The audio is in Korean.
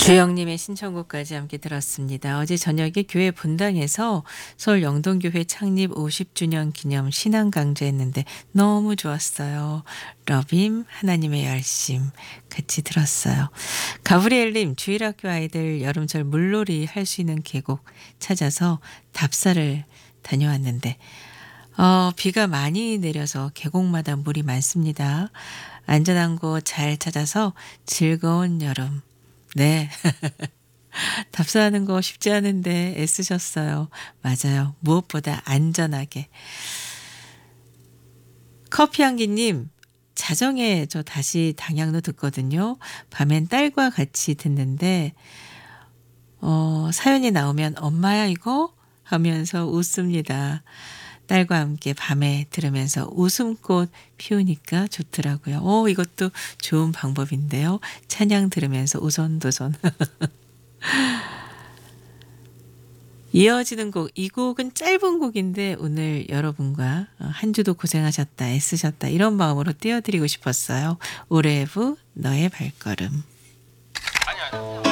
주영님의 신청곡까지 함께 들었습니다. 어제 저녁에 교회 본당에서 서울 영동교회 창립 50주년 기념 신앙 강좌했는데 너무 좋았어요. 러빔 하나님의 열심 같이 들었어요. 가브리엘님, 주일학교 아이들 여름철 물놀이 할 수 있는 계곡 찾아서 답사를 다녀왔는데 비가 많이 내려서 계곡마다 물이 많습니다. 안전한 곳 잘 찾아서 즐거운 여름. 네. 답사하는 거 쉽지 않은데 애쓰셨어요. 맞아요. 무엇보다 안전하게. 커피향기님, 자정에 저 다시 당양로 듣거든요. 밤엔 딸과 같이 듣는데, 사연이 나오면 엄마야 이거? 하면서 웃습니다. 딸과 함께 밤에 들으면서 웃음꽃 피우니까 좋더라고요. 이것도 좋은 방법인데요. 찬양 들으면서 오손도손. 이어지는 곡, 이 곡은 짧은 곡인데 오늘 여러분과 한 주도 고생하셨다, 애쓰셨다 이런 마음으로 띄워드리고 싶었어요. 오레브 너의 발걸음. 아니.